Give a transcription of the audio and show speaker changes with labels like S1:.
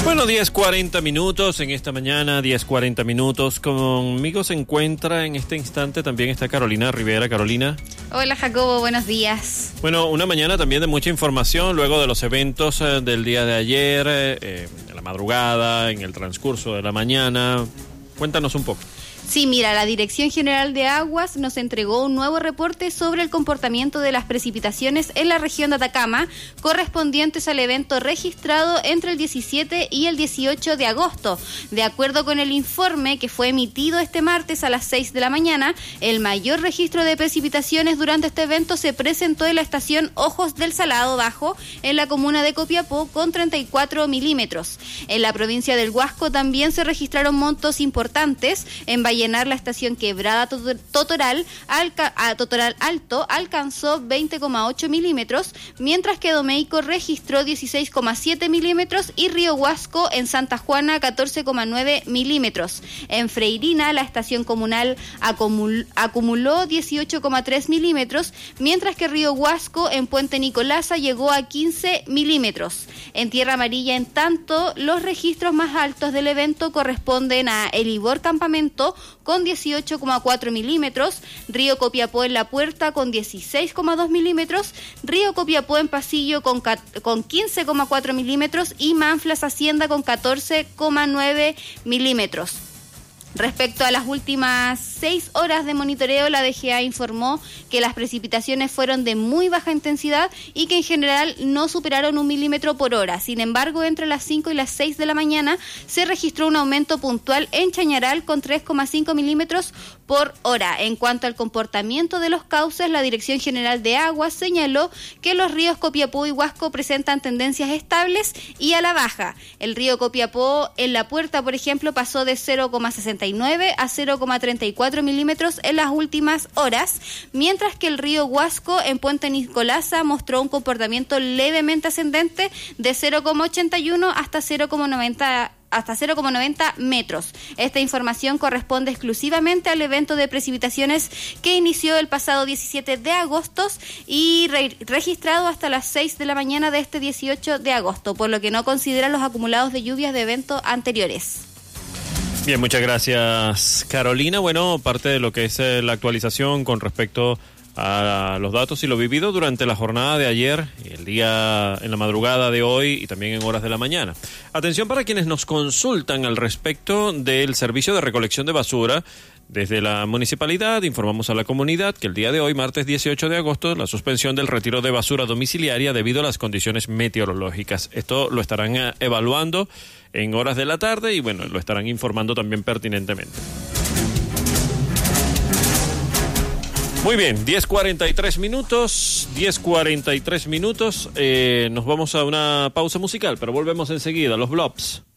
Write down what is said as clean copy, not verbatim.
S1: Bueno, 10:40 minutos en esta mañana, 10:40 minutos. Conmigo se encuentra en este instante, también está Carolina Rivera. Carolina.
S2: Hola Jacobo, buenos días.
S1: Bueno, una mañana también de mucha información, luego de los eventos del día de ayer, en la madrugada, en el transcurso de la mañana. Cuéntanos un poco.
S2: Sí, mira, la Dirección General de Aguas nos entregó un nuevo reporte sobre el comportamiento de las precipitaciones en la región de Atacama, correspondientes al evento registrado entre el 17 y el 18 de agosto. De acuerdo con el informe que fue emitido este martes a las 6 de la mañana, el mayor registro de precipitaciones durante este evento se presentó en la estación Ojos del Salado Bajo, en la comuna de Copiapó, con 34 milímetros. En la provincia del Huasco también se registraron montos importantes. En Vallenar, la estación Quebrada Totoral Alto alcanzó 20,8 milímetros, mientras que Domeico registró 16,7 milímetros y Río Huasco en Santa Juana 14,9 milímetros. En Freirina, la estación comunal acumuló 18,3 milímetros, mientras que Río Huasco en Puente Nicolasa llegó a 15 milímetros. En Tierra Amarilla, en tanto, los registros más altos del evento corresponden a Elibor Campamento con 18,4 milímetros, Río Copiapó en La Puerta con 16,2 milímetros, Río Copiapó en Pasillo con 15,4 milímetros y Manflas Hacienda con 14,9 milímetros. Respecto a las últimas 6 horas de monitoreo, la DGA informó que las precipitaciones fueron de muy baja intensidad y que en general no superaron 1 milímetro por hora. Sin embargo, entre las 5 y las 6 de la mañana se registró un aumento puntual en Chañaral con 3,5 milímetros por hora. En cuanto al comportamiento de los cauces, la Dirección General de Aguas señaló que los ríos Copiapó y Huasco presentan tendencias estables y a la baja. El río Copiapó en La Puerta, por ejemplo, pasó de 0,69 a 0,34 milímetros en las últimas horas, mientras que el río Huasco en Puente Nicolasa mostró un comportamiento levemente ascendente de 0,81 hasta 0,90 metros. Esta información corresponde exclusivamente al evento de precipitaciones que inició el pasado 17 de agosto y registrado hasta las 6 de la mañana de este 18 de agosto, por lo que no considera los acumulados de lluvias de eventos anteriores.
S1: Bien, muchas gracias, Carolina. Bueno, parte de lo que es la actualización con respecto a los datos y lo vivido durante la jornada de ayer, el día en la madrugada de hoy y también en horas de la mañana. Atención para quienes nos consultan al respecto del servicio de recolección de basura. Desde la municipalidad informamos a la comunidad que el día de hoy, martes 18 de agosto, la suspensión del retiro de basura domiciliaria debido a las condiciones meteorológicas. Esto lo estarán evaluando en horas de la tarde y bueno, lo estarán informando también pertinentemente. Muy bien, 10:43 minutos, 10:43 minutos. Nos vamos a una pausa musical, pero volvemos enseguida, los Blobs.